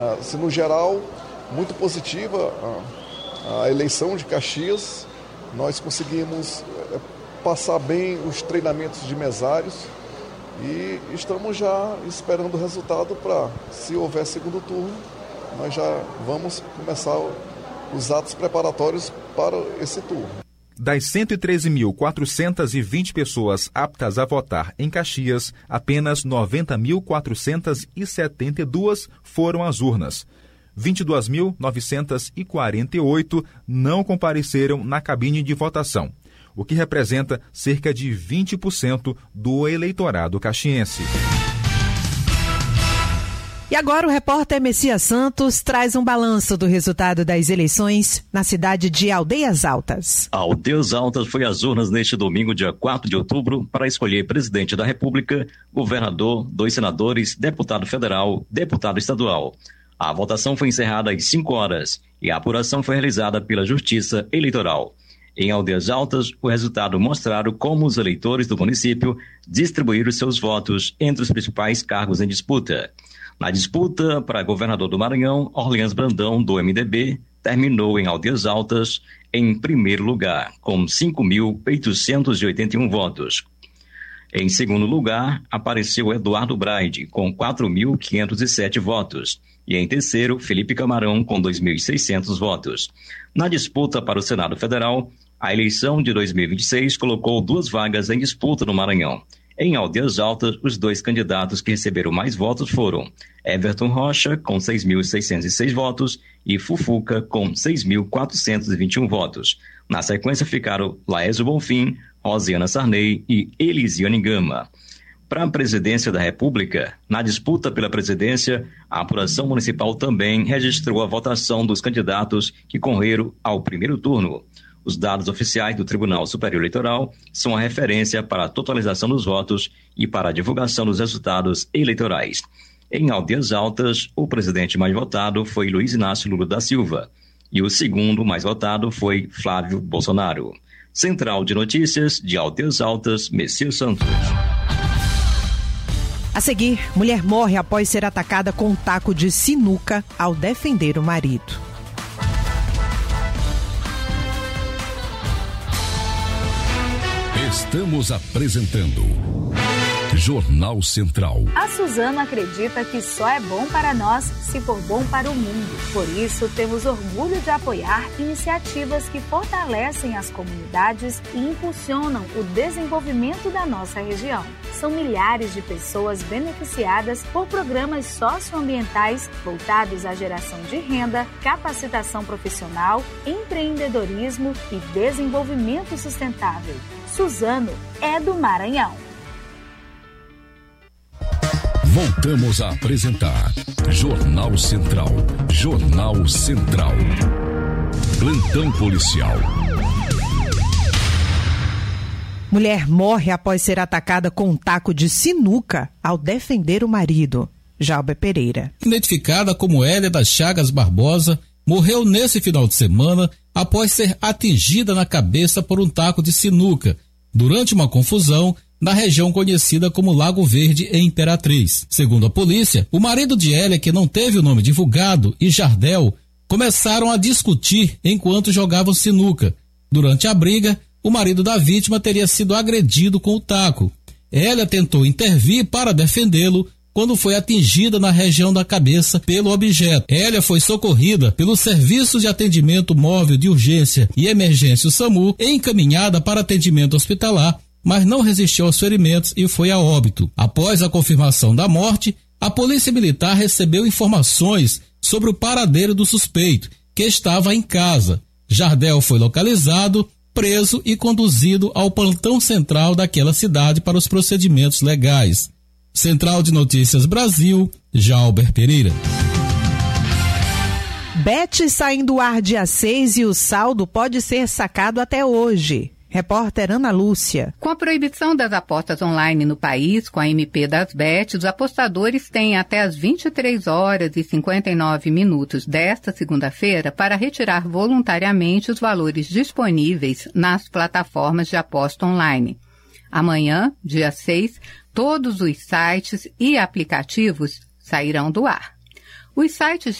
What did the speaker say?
Assim, no geral, muito positiva a eleição de Caxias. Nós conseguimos passar bem os treinamentos de mesários e estamos já esperando o resultado para, se houver segundo turno, nós já vamos começar os atos preparatórios para esse turno. Das 113.420 pessoas aptas a votar em Caxias, apenas 90.472 foram às urnas. 22.948 não compareceram na cabine de votação, o que representa cerca de 20% do eleitorado caxiense. E agora o repórter Messias Santos traz um balanço do resultado das eleições na cidade de Aldeias Altas. Aldeias Altas foi às urnas neste domingo, dia 4 de outubro, para escolher presidente da República, governador, 2 senadores, deputado federal, deputado estadual. A votação foi encerrada às 5 horas e a apuração foi realizada pela Justiça Eleitoral. Em Aldeias Altas, o resultado mostraram como os eleitores do município distribuíram seus votos entre os principais cargos em disputa. Na disputa para governador do Maranhão, Orleans Brandão, do MDB, terminou em Aldeias Altas em primeiro lugar, com 5.881 votos. Em segundo lugar, apareceu Eduardo Braide, com 4.507 votos. E em terceiro, Felipe Camarão, com 2.600 votos. Na disputa para o Senado Federal, a eleição de 2026 colocou 2 vagas em disputa no Maranhão. Em Aldeias Altas, os 2 candidatos que receberam mais votos foram Everton Rocha, com 6.606 votos, e Fufuca, com 6.421 votos. Na sequência ficaram Laésio Bonfim, Rosiana Sarney e Elisiane Gama. Para a presidência da República, na disputa pela presidência, a apuração municipal também registrou a votação dos candidatos que concorreram ao primeiro turno. Os dados oficiais do Tribunal Superior Eleitoral são a referência para a totalização dos votos e para a divulgação dos resultados eleitorais. Em Aldeias Altas, o presidente mais votado foi Luiz Inácio Lula da Silva e o segundo mais votado foi Flávio Bolsonaro. Central de Notícias de Aldeias Altas, Messias Santos. A seguir, mulher morre após ser atacada com um taco de sinuca ao defender o marido. Estamos apresentando Jornal Central. A Suzano acredita que só é bom para nós se for bom para o mundo. Por isso, temos orgulho de apoiar iniciativas que fortalecem as comunidades e impulsionam o desenvolvimento da nossa região. São milhares de pessoas beneficiadas por programas socioambientais voltados à geração de renda, capacitação profissional, empreendedorismo e desenvolvimento sustentável. Suzano é do Maranhão. Voltamos a apresentar Jornal Central. Jornal Central. Plantão policial. Mulher morre após ser atacada com um taco de sinuca ao defender o marido. Jalber Pereira. Identificada como Hélia das Chagas Barbosa, morreu nesse final de semana após ser atingida na cabeça por um taco de sinuca, durante uma confusão na região conhecida como Lago Verde, em Imperatriz. Segundo a polícia, o marido de Hélia, que não teve o nome divulgado, e Jardel, começaram a discutir enquanto jogavam sinuca. Durante a briga, o marido da vítima teria sido agredido com o taco. Hélia tentou intervir para defendê-lo quando foi atingida na região da cabeça pelo objeto. Hélia foi socorrida pelo Serviço de Atendimento Móvel de Urgência e Emergência, o SAMU, e encaminhada para atendimento hospitalar, mas não resistiu aos ferimentos e foi a óbito. Após a confirmação da morte, a Polícia Militar recebeu informações sobre o paradeiro do suspeito, que estava em casa. Jardel foi localizado, preso e conduzido ao plantão central daquela cidade para os procedimentos legais. Central de Notícias Brasil, Jalber Pereira. Bet saem do ar dia 6 e o saldo pode ser sacado até hoje. Repórter Ana Lúcia. Com a proibição das apostas online no país, com a MP das bets, os apostadores têm até as 23 horas e 59 minutos desta segunda-feira para retirar voluntariamente os valores disponíveis nas plataformas de aposta online. Amanhã, dia 6, todos os sites e aplicativos sairão do ar. Os sites